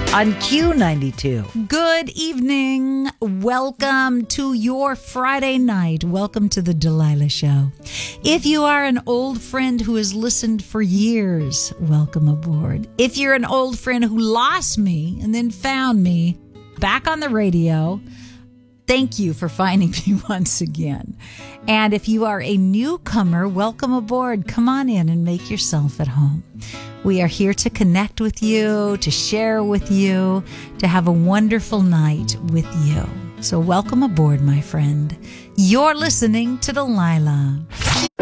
on Q92. Good evening. Welcome to your Friday night. Welcome to the Delilah Show. If you are an old friend who has listened for years, welcome aboard. If you're an old friend who lost me and then found me back on the radio, thank you for finding me once again. And if you are a newcomer, welcome aboard. Come on in and make yourself at home. We are here to connect with you, to share with you, to have a wonderful night with you. So welcome aboard, my friend. You're listening to Delilah.